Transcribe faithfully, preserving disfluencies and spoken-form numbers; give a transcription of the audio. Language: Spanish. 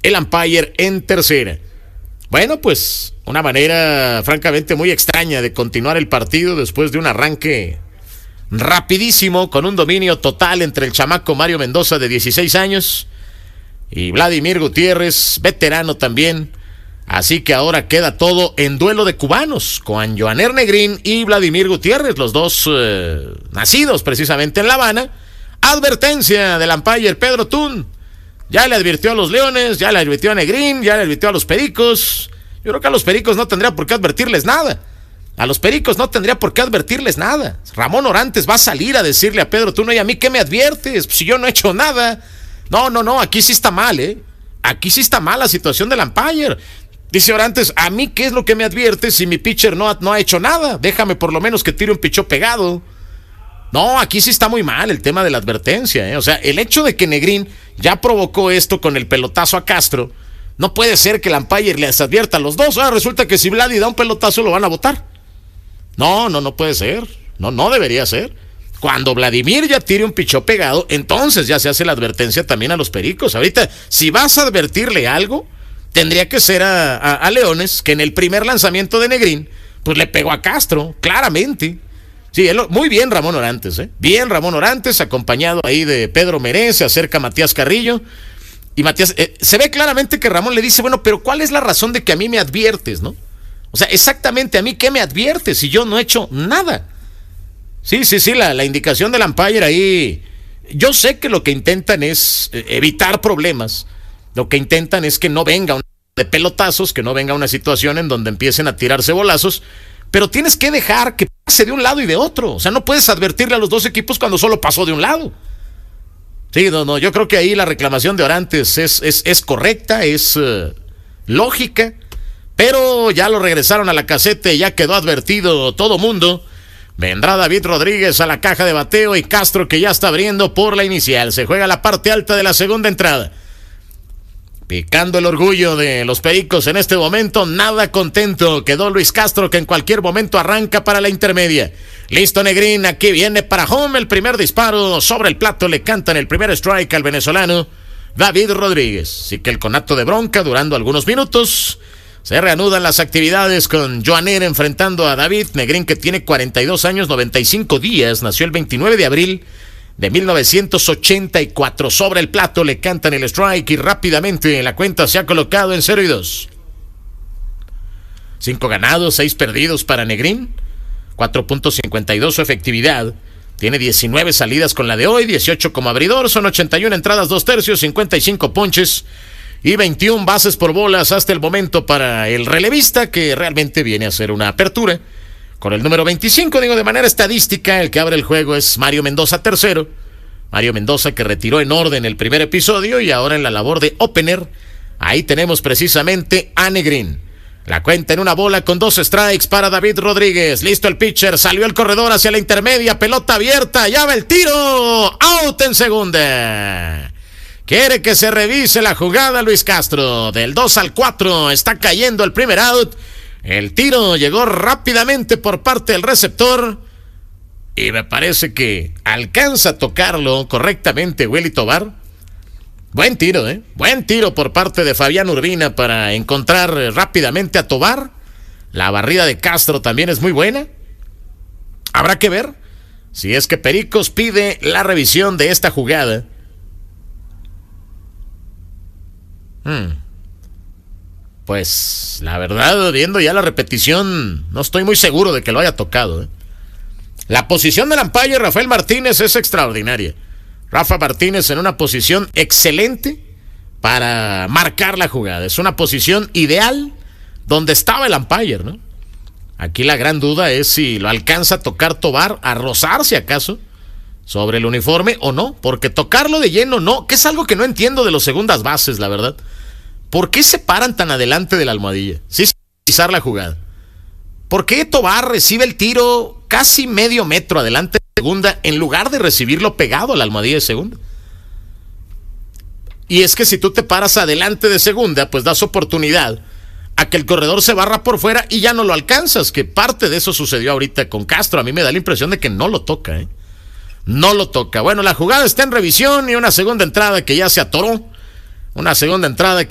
el umpire en tercera. Bueno, pues una manera francamente muy extraña de continuar el partido después de un arranque rapidísimo con un dominio total entre el chamaco Mario Mendoza de dieciséis años y Vladimir Gutiérrez, veterano también. Así que ahora queda todo en duelo de cubanos con Joaner Negrín y Vladimir Gutiérrez, los dos eh, nacidos precisamente en La Habana. Advertencia del umpire Pedro Tun. Ya le advirtió a los Leones, ya le advirtió a Negrín, ya le advirtió a los Pericos. Yo creo que a los Pericos no tendría por qué advertirles nada. A los Pericos no tendría por qué advertirles nada. Ramón Orantes va a salir a decirle a Pedro Tun, ¿y a mí qué me adviertes? Si yo no he hecho nada. No, no, no, aquí sí está mal, ¿eh? Aquí sí está mal la situación del umpire. Dice Orantes, ¿a mí qué es lo que me advierte si mi pitcher no ha, no ha hecho nada? Déjame por lo menos que tire un pichó pegado. No, aquí sí está muy mal el tema de la advertencia, ¿eh? O sea, el hecho de que Negrín ya provocó esto con el pelotazo a Castro, no puede ser que el umpire les advierta a los dos. Ahora resulta que si Vladi da un pelotazo lo van a botar. No, no, no puede ser. No, no debería ser. Cuando Vladimir ya tire un pichó pegado, entonces ya se hace la advertencia también a los Pericos. Ahorita, si vas a advertirle algo, tendría que ser a, a, a Leones, que en el primer lanzamiento de Negrín, pues le pegó a Castro, claramente. Sí, él, muy bien Ramón Orantes, ¿eh? Bien Ramón Orantes, acompañado ahí de Pedro Meré, se acerca Matías Carrillo, y Matías, eh, se ve claramente que Ramón le dice, bueno, pero ¿cuál es la razón de que a mí me adviertes, no? O sea, exactamente, ¿a mí qué me adviertes si yo no he hecho nada? Sí, sí, sí, la, la indicación del umpire ahí, yo sé que lo que intentan es evitar problemas. Lo que intentan es que no venga un de pelotazos, que no venga una situación en donde empiecen a tirarse bolazos, pero tienes que dejar que pase de un lado y de otro. O sea, no puedes advertirle a los dos equipos cuando solo pasó de un lado. Sí, no, no, yo creo que ahí la reclamación de Orantes es, es, es correcta, es uh, lógica, pero ya lo regresaron a la caseta y ya quedó advertido todo mundo. Vendrá David Rodríguez a la caja de bateo y Castro, que ya está abriendo por la inicial. Se juega la parte alta de la segunda entrada. Picando el orgullo de los Pericos en este momento, nada contento quedó Luis Castro, que en cualquier momento arranca para la intermedia. Listo Negrín, aquí viene para home, el primer disparo sobre el plato, le cantan el primer strike al venezolano David Rodríguez. Así que el conato de bronca durando algunos minutos. Se reanudan las actividades con Joaner enfrentando a David Negrín, que tiene cuarenta y dos años, noventa y cinco días, nació el veintinueve de abril de mil novecientos ochenta y cuatro. Sobre el plato le cantan el strike y rápidamente la cuenta se ha colocado en cero y dos. Cinco ganados, seis perdidos para Negrín, cuatro punto cincuenta y dos su efectividad. Tiene diecinueve salidas con la de hoy, dieciocho como abridor, son ochenta y una entradas, dos tercios, cincuenta y cinco ponches y veintiuna bases por bolas hasta el momento para el relevista, que realmente viene a ser una apertura. Con el número veinticinco, digo, de manera estadística, el que abre el juego es Mario Mendoza tercero. Mario Mendoza, que retiró en orden el primer episodio y ahora en la labor de opener. Ahí tenemos precisamente a Negrín. La cuenta en una bola con dos strikes para David Rodríguez. Listo el pitcher, salió el corredor hacia la intermedia, pelota abierta, ya va el tiro, out en segunda. Quiere que se revise la jugada Luis Castro. Del dos al cuatro está cayendo el primer out. El tiro llegó rápidamente por parte del receptor y me parece que alcanza a tocarlo correctamente Willy Tovar. Buen tiro, ¿eh? Buen tiro por parte de Fabián Urbina para encontrar rápidamente a Tovar. La barrida de Castro también es muy buena. Habrá que ver si es que Pericos pide la revisión de esta jugada. Hmm. Pues la verdad, viendo ya la repetición, no estoy muy seguro de que lo haya tocado, ¿eh? La posición del umpire Rafael Martínez es extraordinaria. Rafa Martínez en una posición excelente para marcar la jugada. Es una posición ideal donde estaba el umpire, ¿no? Aquí la gran duda es si lo alcanza a tocar Tovar, a rozarse acaso sobre el uniforme o no, porque tocarlo de lleno no, que es algo que no entiendo de los segundas bases, la verdad. ¿Por qué se paran tan adelante de la almohadilla? Sí, sin pisar la jugada. ¿Por qué Tovar recibe el tiro casi medio metro adelante de segunda en lugar de recibirlo pegado a la almohadilla de segunda? Y es que si tú te paras adelante de segunda, pues das oportunidad a que el corredor se barra por fuera y ya no lo alcanzas, que parte de eso sucedió ahorita con Castro. A mí me da la impresión de que no lo toca, ¿eh? No lo toca. Bueno, la jugada está en revisión y una segunda entrada que ya se atoró. Una segunda entrada que